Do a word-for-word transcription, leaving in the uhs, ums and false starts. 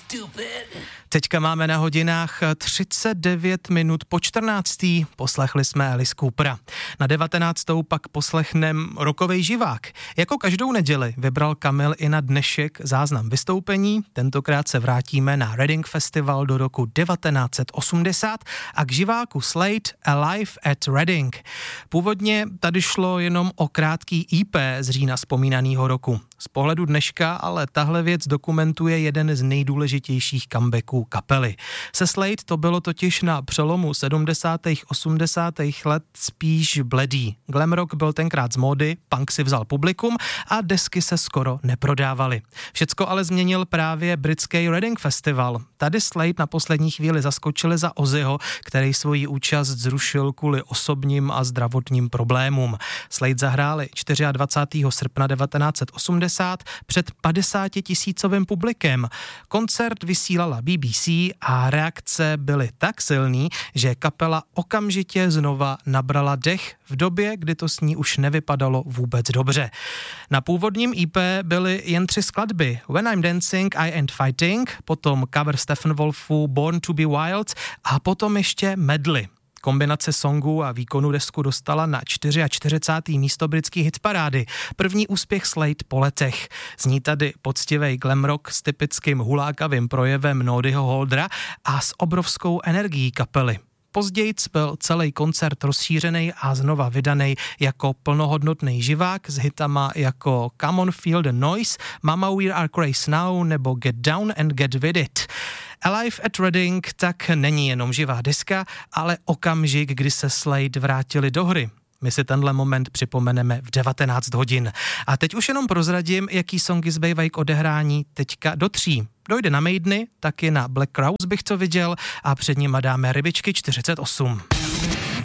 Teďka máme na hodinách třicet devět minut po čtrnáctý. Poslechli jsme Alice Coopera. Na devatenáctou pak poslechnem rockovej živák. Jako každou neděli vybral Kamil i na dnešek záznam vystoupení. Tentokrát se vrátíme na Reading Festival do roku devatenáct set osmdesát a k živáku Slade Alive at Reading. Původně tady šlo jenom o krátký í pé z října vzpomínaného roku. Z pohledu dneška ale tahle věc dokumentuje jeden z nejdůležitějších comebacků kapely. Se Slade to bylo totiž na přelomu sedmdesátých osmdesátých let spíš bledý. Glam rock byl tenkrát z módy, punk si vzal publikum a desky se skoro neprodávaly. Všecko ale změnil právě britský Reading Festival. Tady Slade na poslední chvíli zaskočili za Ozzyho, který svoji účast zrušil kvůli osobním a zdravotním problémům. Slade zahráli dvacátého čtvrtého srpna devatenáct set osmdesát před padesátitisícovým publikem. Koncert vysílala bé bé cé a reakce byly tak silný, že kapela okamžitě znova nabrala dech v době, kdy to s ní už nevypadalo vůbec dobře. Na původním í pé byly jen tři skladby: When I'm Dancing, I Ain't Fighting, potom cover Steppenwolfu Born to be Wild a potom ještě medley. Kombinace songů a výkonu desku dostala na čtyřicátého čtvrtého místo britské hitparády. První úspěch Slade po letech. Zní tady poctivej glam rock s typickým hulákavým projevem Nodyho Holdera a s obrovskou energií kapely. Později byl celý koncert rozšířený a znova vydaný jako plnohodnotný živák s hitama jako Come on Feel the Noise, Mama We Are Crazy Now nebo Get Down and Get With It. Alive at Reading tak není jenom živá deska, ale okamžik, kdy se Slade vrátili do hry. My si tenhle moment připomeneme v devatenáct hodin. A teď už jenom prozradím, jaký songy zbývají k odehrání teďka do tří. Dojde na Maideny, taky na Black Crowes bych to viděl a před nima dáme Rybičky čtyřicet osm.